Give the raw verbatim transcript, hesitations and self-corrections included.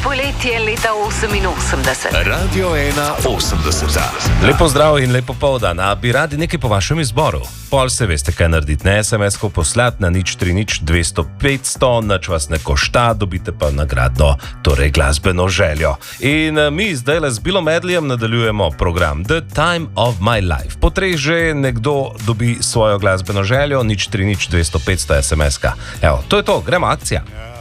poletje leta oseminosemdeset. Radio ena osemdeset. Lepo zdrav in lepo povdan. A bi radi nekaj po vašem izboru? Pol se veste, kaj narediti. Ne es em es-ko poslati na nič tri nič dvesto petsto, nič vas ne košta, dobite pa nagradno, torej glasbeno željo. In mi zdaj le z Billom Medleyjem nadaljujemo program The Time of My Life. Po treh že nekdo dobi svojo glasbeno željo, nič tri nič dvesto petsto es em es-ka. Evo, to je to, gremo akcija.